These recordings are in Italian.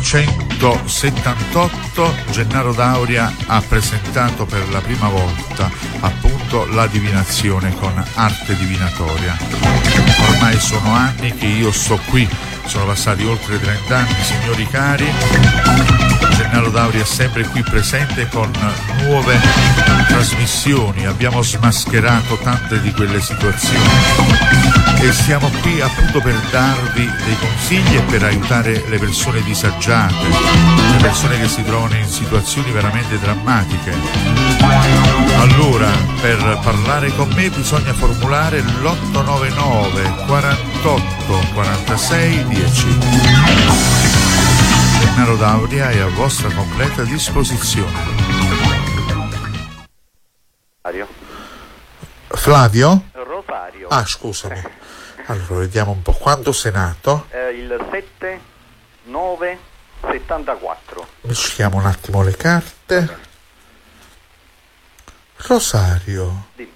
1978 Gennaro D'Auria ha presentato per la prima volta appunto la divinazione con arte divinatoria. Ormai sono anni che io sto qui, sono passati oltre 30 anni, signori cari. Gennaro D'Auria è sempre qui presente con nuove trasmissioni, abbiamo smascherato tante di quelle situazioni e siamo qui appunto per darvi dei consigli e per aiutare le persone disagiate, le persone che si trovano in situazioni veramente drammatiche. Allora, per parlare con me bisogna formulare l'899 48 46 10. Gennaro D'Auria è a vostra completa disposizione. Flavio? Rosario. Ah, scusami. Allora, vediamo un po'. Quando sei nato? Il 7/9/74. Mischiamo un attimo le carte. Rosario. Dimmi.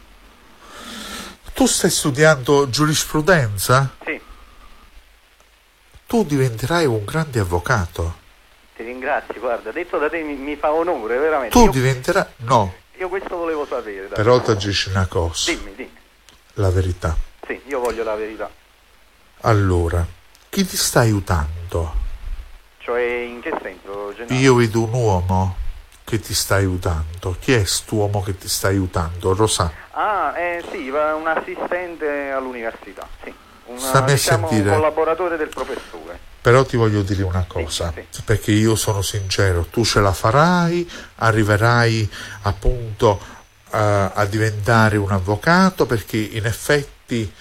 Tu stai studiando giurisprudenza? Sì. Tu diventerai un grande avvocato. Ti ringrazio, guarda, detto da te mi fa onore, veramente. Tu diventerai... No. Io questo volevo sapere. Dai. Però ti dici una cosa. Dimmi. La verità. Sì, io voglio la verità. Allora, chi ti sta aiutando? Cioè, in che senso, Gennaro? Io vedo un uomo che ti sta aiutando. Chi è quest'uomo che ti sta aiutando? Rosa? Ah, sì, un assistente all'università, sì. Stammi a sentire. Un collaboratore del professore. Però ti voglio dire una cosa, sì. Perché io sono sincero, tu ce la farai, arriverai appunto a diventare un avvocato, perché in effetti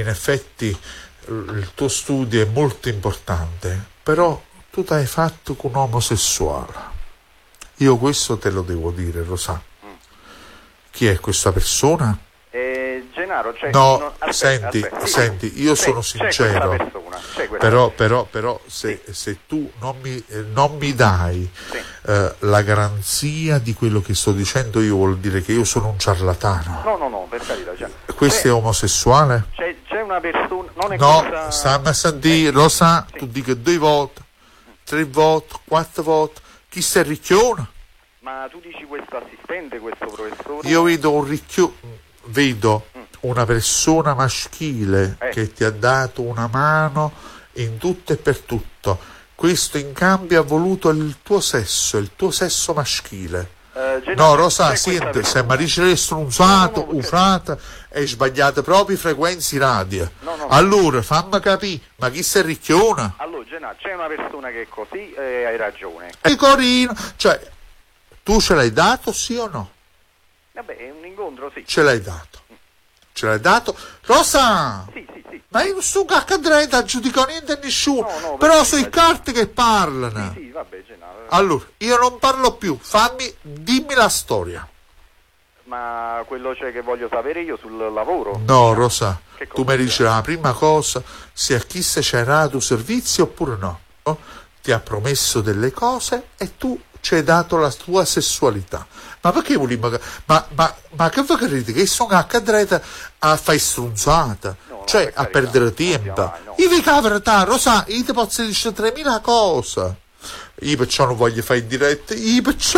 il tuo studio è molto importante, però tu ti hai fatto con un omosessuale. Io questo te lo devo dire, Rosa. Chi è questa persona? Gennaro, cioè, no, aspetta, senti, io sono sincero, però se tu non mi dai la garanzia di quello che sto dicendo, io vuol dire che io sono un ciarlatano. No, per carità. Cioè, questo è omosessuale? C'è una persona, non è no, cosa... stammi a sentire, lo sa, tu dica 2 volte, 3 volte, 4 volte, chi sei ricchione? Ma tu dici questo assistente, questo professore? Io vedo una persona maschile che ti ha dato una mano in tutto e per tutto. Questo in cambio ha voluto il tuo sesso maschile. No, Rosa, senti, se mi dice che strunzato, ufrata, hai sbagliato proprio i frequenze radio. No. Allora, fammi capire, ma chi sei ricchiona? Allora, Gennaro, c'è una persona che è così e hai ragione. E Corino, cioè, tu ce l'hai dato, sì o no? Vabbè, è un incontro, sì. Ce l'hai dato? Rosa! Sì. Ma io non sto cacca dritta a giudicare niente a nessuno, però sono i carte che parlano. Sì, vabbè, Gennaro. Allora, io non parlo più, dimmi la storia. Ma quello che voglio sapere io sul lavoro? No, Rosa, tu mi dici la prima cosa, se a chi se c'era tu servizio oppure no. Ti ha promesso delle cose e tu ci hai dato la tua sessualità. Ma perché volevi ma che voi credete che sono a cadreta a fare strunzata? Cioè a perdere tempo? Io vi cavrata, Rosa, io ti posso dire 3.000 cose. Io perciò non voglio fare in diretta, io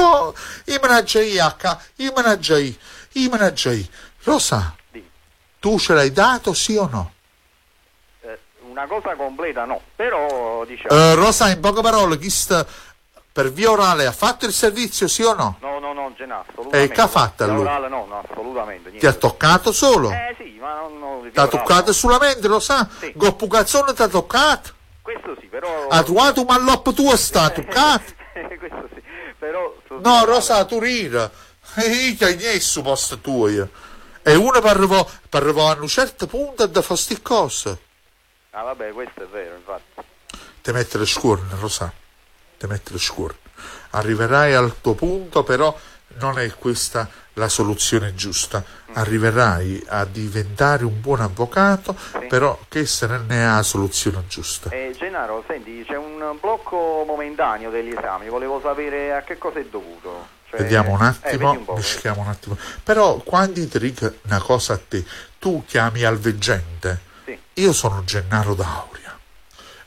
managgiai. Rosa, tu ce l'hai dato sì o no? Una cosa completa no, però diciamo... Rosa, in poche parole, chi sta per via orale ha fatto il servizio sì o no? No, Gennaro, assolutamente. E che ha fatto allora? Orale, no, assolutamente. Niente. Ti ha toccato solo? Sì, ma non ti ha toccato solamente, lo sa? Sì. Goppucazzone ti ha toccato? Questo sì, però... Ha trovato un malloppo tuo sta toccato? Questo sì, però... No, Rosa, tu rira. Io che è su posto tuo io. E uno per arrivare a un certo punto e da fare sti cose. Ah vabbè, questo è vero, infatti. Ti mette le scorne, Rosa. Ti mette le scorne. Arriverai al tuo punto, però non è questa la soluzione giusta. Arriverai a diventare un buon avvocato, però questa non è la soluzione giusta. Gennaro, senti, c'è un blocco momentaneo degli esami, volevo sapere a che cosa è dovuto. Cioè, vediamo un attimo, mischiamo un attimo. Però quando ti dico una cosa a te, tu chiami al veggente. Sì. Io sono Gennaro D'Auria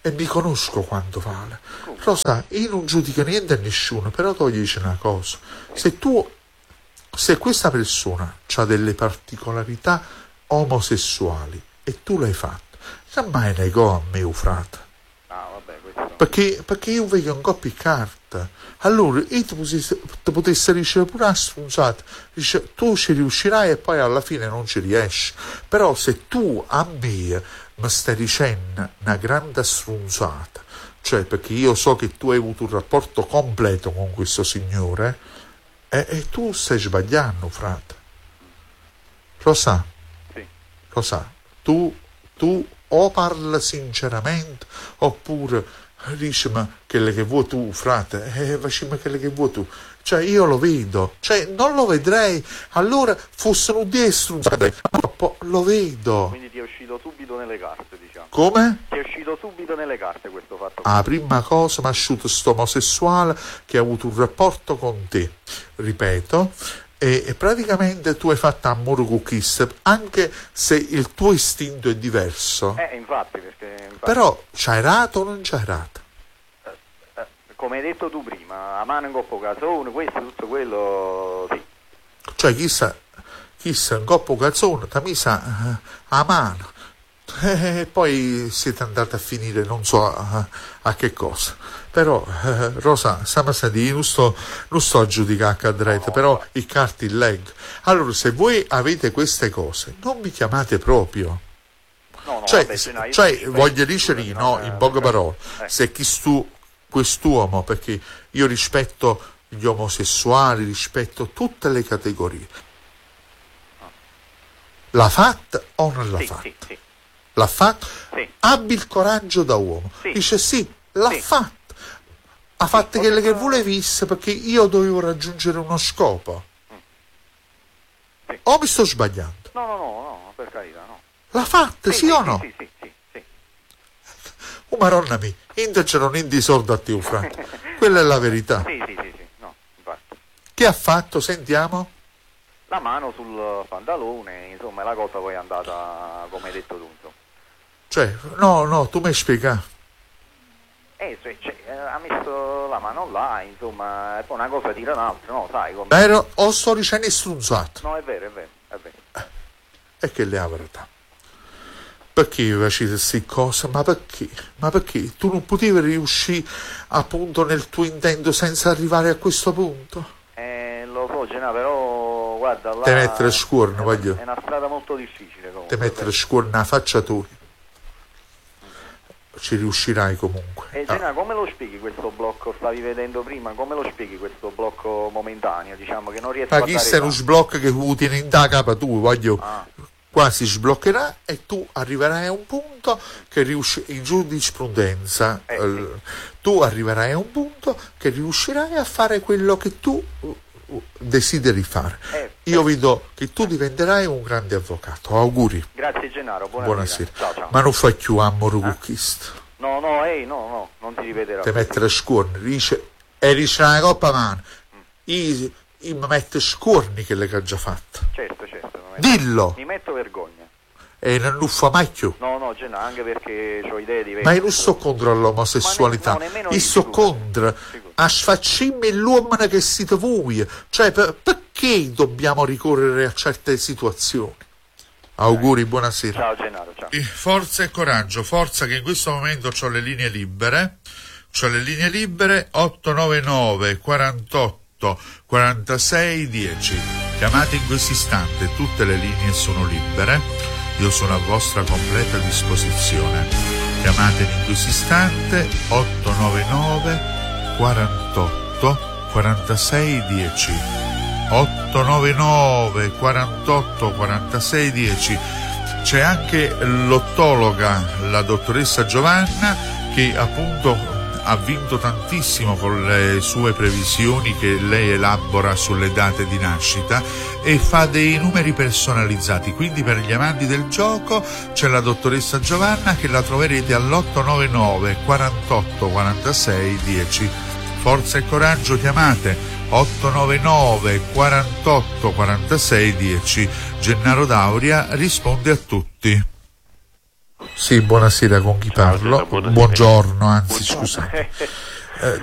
e mi conosco quanto vale. Rosa, io non giudico niente a nessuno, però ti voglio dire una cosa. Se questa persona ha delle particolarità omosessuali e tu l'hai fatto, non mai negò a me, frate. Ah, vabbè, questo... Perché io vedo un coppia di carta. Allora io ti potessi ricevere pure una stronzata. Dice, tu ci riuscirai e poi alla fine non ci riesci. Però se tu a me mi stai dicendo una grande stronzata, cioè perché io so che tu hai avuto un rapporto completo con questo signore, e tu stai sbagliando, frate. Lo sa? Sì. Lo sa? Tu o parla sinceramente oppure dici ma quello che vuoi tu, frate, facciamo quello che vuoi tu. Cioè io lo vedo, cioè non lo vedrei, allora fossero 10 lo vedo. Quindi ti è uscito subito nelle carte, diciamo. Come? Ti è uscito subito nelle carte questo fatto. La prima cosa mi ha asciutto sto omosessuale che ha avuto un rapporto con te, ripeto, e praticamente tu hai fatto amore con Kiss, anche se il tuo istinto è diverso. Infatti, perché... Però c'hai rato o non c'hai rato? Come hai detto tu prima, a mano in coppo casone, questo, tutto quello, sì. Cioè chissà un coppo calzone, ti ha messa a mano. E poi siete andati a finire non so a che cosa. Però Rosa, stiamo a dire, non sto a giudicare a cadrete, però i carti leggo. Allora se voi avete queste cose non mi chiamate proprio. No, cioè voglio dire in poche parole, se quest'uomo, perché io rispetto gli omosessuali, rispetto tutte le categorie, l'ha fatta o non l'ha fatta? Sì. L'ha fatto? Sì. Abbi il coraggio da uomo. Sì. Dice sì, l'ha fatto. Ha fatto quello che volevi perché io dovevo raggiungere uno scopo. Sì. O mi sto sbagliando? No, per carità, no. L'ha fatta, sì o no? Sì. Oh maronna mia, c'erano indi sordo a te, Franco. Quella è la verità. Sì, no, infatti. Che ha fatto? Sentiamo. La mano sul pantalone, insomma, la cosa poi è andata come hai detto tu, insomma. Cioè, no, tu mi spieghi. Ha messo la mano là, insomma, e poi una cosa tira l'altra, no, sai come... Vero? O sto dicendo strunzato? No, è vero. E che le ha verità. Perché facete queste cose? Ma perché? Tu non potevi riuscire appunto nel tuo intento senza arrivare a questo punto? Lo so, Gena, però guarda là... Te mettere scuorno, voglio. È una strada molto difficile comunque. Te mettere scuorno alla faccia tu. Ci riuscirai comunque. Gena, come lo spieghi questo blocco? Stavi vedendo prima, come lo spieghi questo blocco momentaneo, diciamo, che non riesco a dare... Ma chi sei uno sblocco che tu tieni in da capa tu, voglio... Quasi sbloccherà e tu arriverai a un punto che in giurisprudenza tu arriverai a un punto che riuscirai a fare quello che tu desideri fare. Io vedo che tu diventerai un grande avvocato. Auguri. Grazie Gennaro, buonasera. Ciao. Ma non fai più amore con questo. No, non ti ripeterò. Te mettere scuorni, dice una coppa mano. Io mi metto scuorni che le ha già fatto. Certo. Dillo. Mi metto vergogna. E non fa mai più. No, Gennaro, anche perché ho idee diverse. Ma io non sto contro l'omosessualità, io sto contro a sfacciarmi l'uomo che siete voi. Cioè, perché dobbiamo ricorrere a certe situazioni? Auguri, buonasera. Ciao Gennaro, ciao. Forza e coraggio, forza che in questo momento ho le linee libere. 899 48 46 10. Chiamate in questo istante, tutte le linee sono libere, io sono a vostra completa disposizione. Chiamate in questo istante 899 48 46 10. 899 48 46 10. C'è anche l'ottologa, la dottoressa Giovanna, che appunto ha vinto tantissimo con le sue previsioni che lei elabora sulle date di nascita e fa dei numeri personalizzati. Quindi per gli amanti del gioco c'è la dottoressa Giovanna, che la troverete all'899 48 46 10. Forza e coraggio, chiamate 899 48 46 10. Gennaro D'Auria risponde a tutti. Sì, buonasera, con chi parlo? Buonasera. Buongiorno, anzi, scusa.